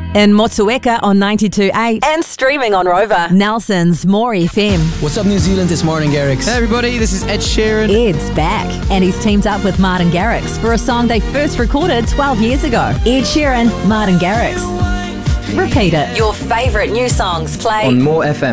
In Motueka on 92.8 and streaming on Rover. Nelson's More FM. What's up, New Zealand? It's Martin Garrix. Hey everybody, this is Ed Sheeran. Ed's back, and he's teamed up with Martin Garrix for a song they first recorded 12 years ago. Ed Sheeran, Martin Garrix. Repeat it. Your favourite new songs play on More FM.